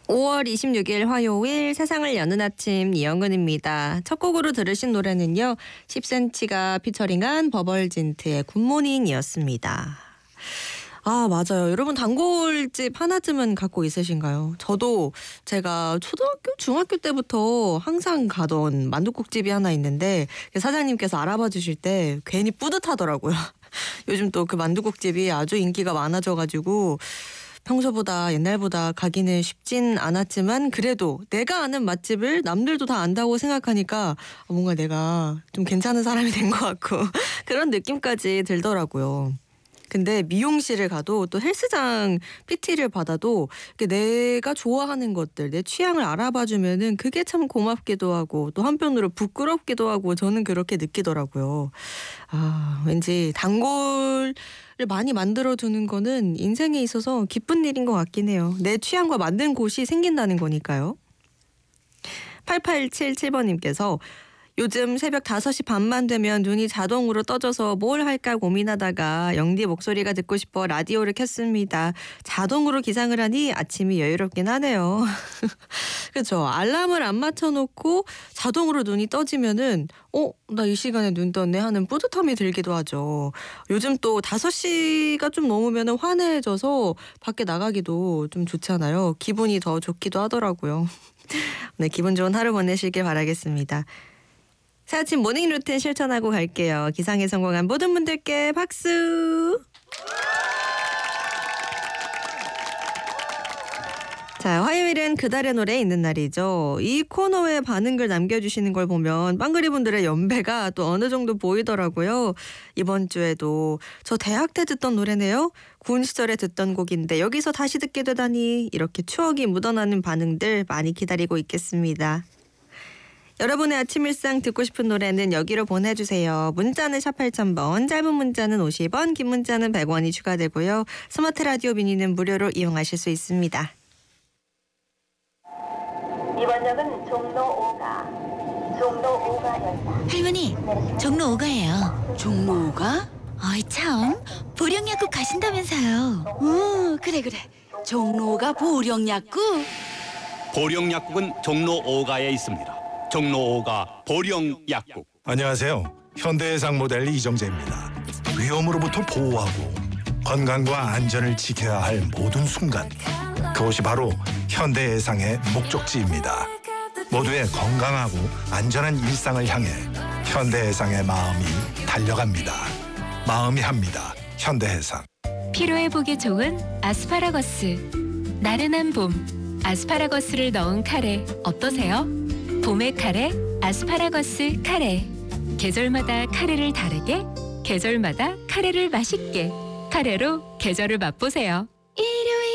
5월 26일 화요일 세상을 여는 아침 이영은입니다. 첫 곡으로 들으신 노래는요. 10cm가 피처링한 버벌진트의 굿모닝이었습니다. 아, 맞아요. 여러분 단골집 하나쯤은 갖고 있으신가요? 저도 제가 초등학교, 중학교 때부터 항상 가던 만둣국집이 하나 있는데 사장님께서 알아봐 주실 때 괜히 뿌듯하더라고요. 요즘 또 그 만둣국집이 아주 인기가 많아져가지고 평소보다 옛날보다 가기는 쉽진 않았지만 그래도 내가 아는 맛집을 남들도 다 안다고 생각하니까 뭔가 내가 좀 괜찮은 사람이 된 것 같고 그런 느낌까지 들더라고요. 근데 미용실을 가도 또 헬스장 PT를 받아도 내가 좋아하는 것들, 내 취향을 알아봐주면은 그게 참 고맙기도 하고 또 한편으로 부끄럽기도 하고 저는 그렇게 느끼더라고요. 아, 왠지 단골을 많이 만들어두는 거는 인생에 있어서 기쁜 일인 것 같긴 해요. 내 취향과 맞는 곳이 생긴다는 거니까요. 8877번님께서 요즘 새벽 5시 반만 되면 눈이 자동으로 떠져서 뭘 할까 고민하다가 영디 목소리가 듣고 싶어 라디오를 켰습니다. 자동으로 기상을 하니 아침이 여유롭긴 하네요. 그렇죠. 알람을 안 맞춰놓고 자동으로 눈이 떠지면은 나 이 시간에 눈 떴네 하는 뿌듯함이 들기도 하죠. 요즘 또 5시가 좀 넘으면 환해져서 밖에 나가기도 좀 좋잖아요. 기분이 더 좋기도 하더라고요. 네, 기분 좋은 하루 보내시길 바라겠습니다. 새 아침 모닝 루틴 실천하고 갈게요. 기상에 성공한 모든 분들께 박수. 자, 화요일은 그달의 노래 있는 날이죠. 이 코너에 반응글 남겨주시는 걸 보면 빵그리 분들의 연배가 또 어느 정도 보이더라고요. 이번 주에도 저 대학 때 듣던 노래네요. 군 시절에 듣던 곡인데 여기서 다시 듣게 되다니 이렇게 추억이 묻어나는 반응들 많이 기다리고 있겠습니다. 여러분의 아침 일상 듣고 싶은 노래는 여기로 보내주세요. 문자는 샵 8000번, 짧은 문자는 50원, 긴 문자는 100원이 추가되고요. 스마트 라디오 미니는 무료로 이용하실 수 있습니다. 이번 역은 종로 5가역이다. 할머니, 종로 5가예요. 종로 5가? 어이 참, 보령약국 가신다면서요. 그래. 종로 5가 보령약국? 보령약국은 종로 5가에 있습니다. 종로 5가 보령약국. 안녕하세요. 현대해상 모델 이정재입니다. 위험으로부터 보호하고 건강과 안전을 지켜야 할 모든 순간, 그것이 바로 현대해상의 목적지입니다. 모두의 건강하고 안전한 일상을 향해 현대해상의 마음이 달려갑니다. 마음이 합니다. 현대해상. 피로에 보기 좋은 아스파라거스. 나른한 봄, 아스파라거스를 넣은 카레 어떠세요? 봄의 카레, 아스파라거스 카레. 계절마다 카레를 다르게, 계절마다 카레를 맛있게. 카레로 계절을 맛보세요.